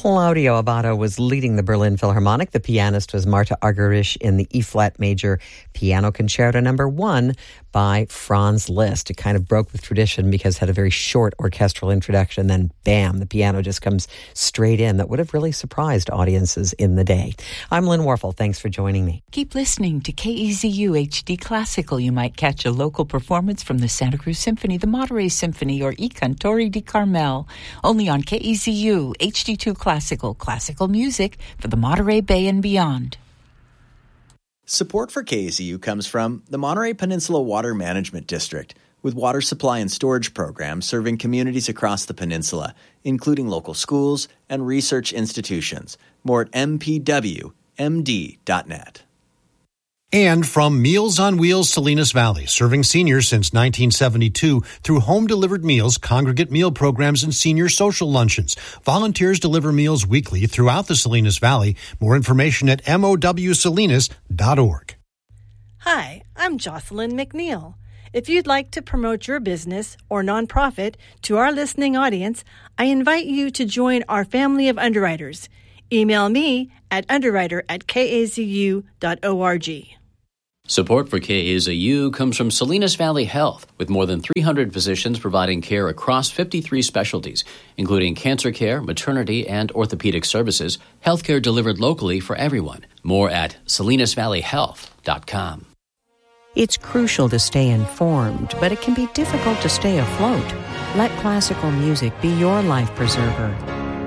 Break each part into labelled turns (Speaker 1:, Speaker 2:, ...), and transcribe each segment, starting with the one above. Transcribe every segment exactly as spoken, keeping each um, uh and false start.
Speaker 1: Claudio Abbado was leading the Berlin Philharmonic. The pianist was Marta Argerich in the E-flat major piano concerto number one by Franz Liszt. It kind of broke with tradition because it had a very short orchestral introduction. Then, bam, the piano just comes straight in. That would have really surprised audiences in the day. I'm Lynn Warfel. Thanks for joining me.
Speaker 2: Keep listening to K E Z U H D Classical. You might catch a local performance from the Santa Cruz Symphony, the Monterey Symphony, or I Cantori di Carmel. Only on K E Z U H D two Classical. Classical music for the Monterey Bay and beyond.
Speaker 3: Support for K E Z U comes from the Monterey Peninsula Water Management District, with water supply and storage programs serving communities across the peninsula, including local schools and research institutions. More at m p w m d dot net.
Speaker 4: And from Meals on Wheels Salinas Valley, serving seniors since nineteen seventy-two through home-delivered meals, congregate meal programs, and senior social luncheons. Volunteers deliver meals weekly throughout the Salinas Valley. More information at m o w salinas dot org.
Speaker 5: Hi, I'm Jocelyn McNeil. If you'd like to promote your business or nonprofit to our listening audience, I invite you to join our family of underwriters. Email me at underwriter at k a z u dot org.
Speaker 6: Support for K A Z U comes from Salinas Valley Health, with more than three hundred physicians providing care across fifty-three specialties, including cancer care, maternity, and orthopedic services. Healthcare delivered locally for everyone. More at salinas valley health dot com.
Speaker 7: It's crucial to stay informed, but it can be difficult to stay afloat. Let classical music be your life preserver.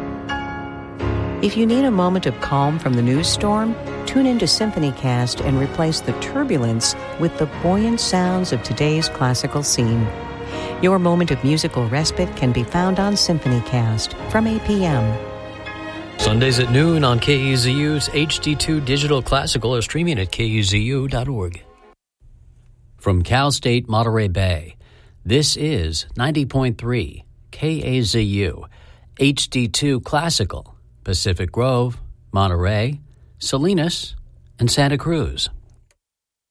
Speaker 7: If you need a moment of calm from the news storm, tune into SymphonyCast and replace the turbulence with the buoyant sounds of today's classical scene. Your moment of musical respite can be found on SymphonyCast from eight p.m.
Speaker 8: Sundays at noon on K E Z U's H D two Digital Classical or streaming at k e z u dot org.
Speaker 6: From Cal State Monterey Bay, this is ninety point three K A Z U, H D two Classical, Pacific Grove, Monterey, Salinas, and Santa Cruz.